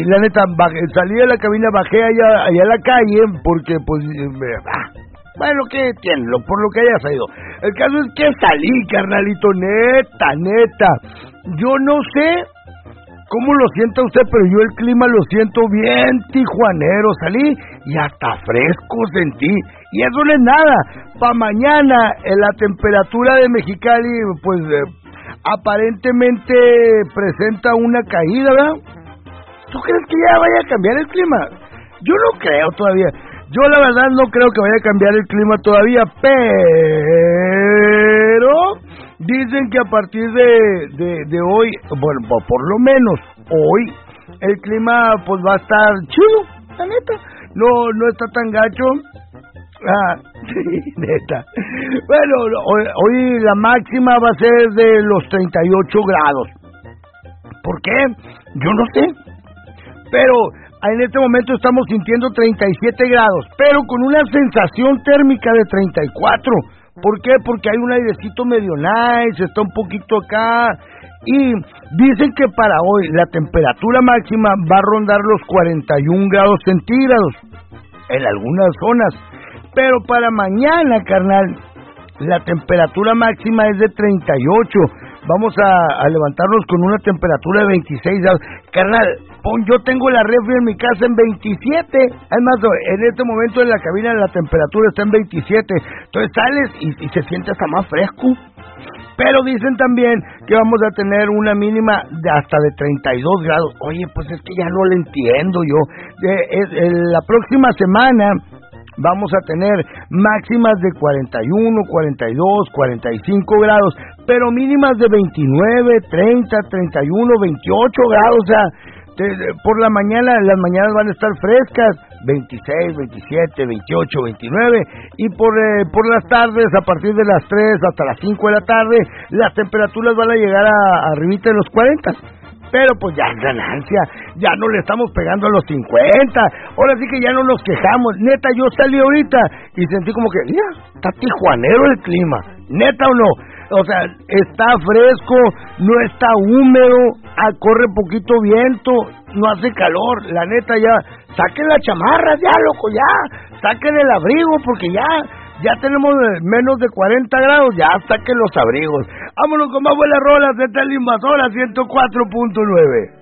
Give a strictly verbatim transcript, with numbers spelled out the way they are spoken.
la neta, bajé, salí de la cabina, bajé allá, allá a la calle, porque pues, ah, bueno, ¿qué tiene? Lo, por lo que haya salido. El caso es que salí, carnalito, neta, neta. Yo no sé cómo lo sienta usted, pero yo el clima lo siento bien tijuanero. Salí y hasta fresco sentí. Y eso no es nada. Para mañana, en la temperatura de Mexicali, pues, eh, aparentemente presenta una caída, ¿verdad? ¿Tú crees que ya vaya a cambiar el clima? Yo no creo todavía. Yo la verdad no creo que vaya a cambiar el clima todavía, pero dicen que a partir de, de, de hoy, bueno, por lo menos hoy, el clima pues va a estar chido, la neta. No, no está tan gacho. Ah, sí, neta. Bueno, hoy, hoy la máxima va a ser de los treinta y ocho grados. ¿Por qué? Yo no sé. Pero en este momento estamos sintiendo treinta y siete grados, pero con una sensación térmica de treinta y cuatro. ¿Por qué? Porque hay un airecito medio nice, está un poquito acá. Y dicen que para hoy la temperatura máxima va a rondar los cuarenta y un grados centígrados en algunas zonas. Pero para mañana, carnal, la temperatura máxima es de treinta y ocho. Vamos a, a levantarnos con una temperatura de veintiséis grados. Carnal, pon, yo tengo la refri en mi casa en veintisiete. Además, en este momento en la cabina la temperatura está en veintisiete. Entonces sales y, y se siente hasta más fresco. Pero dicen también que vamos a tener una mínima de hasta de treinta y dos grados. Oye, pues es que ya no lo entiendo yo. Eh, eh, eh, la próxima semana vamos a tener máximas de cuarenta y uno, cuarenta y dos, cuarenta y cinco grados, pero mínimas de veintinueve, treinta, treinta y uno, veintiocho grados. O sea, te, de, por la mañana, las mañanas van a estar frescas, veintiséis, veintisiete, veintiocho, veintinueve, y por eh, por las tardes, a partir de las tres hasta las cinco de la tarde, las temperaturas van a llegar a arribita de los cuarenta. Pero pues ya es ganancia, ya no le estamos pegando a los cincuenta, ahora sí que ya no nos quejamos. Neta, yo salí ahorita y sentí como que, mira, está tijuanero el clima, neta o no, o sea, está fresco, no está húmedo, ah, corre poquito viento, no hace calor, la neta ya, saquen las chamarras ya, loco, ya, saquen el abrigo porque ya... Ya tenemos menos de cuarenta grados, ya saquen los abrigos. Vámonos con más buenas rolas de esta Invasora ciento cuatro punto nueve.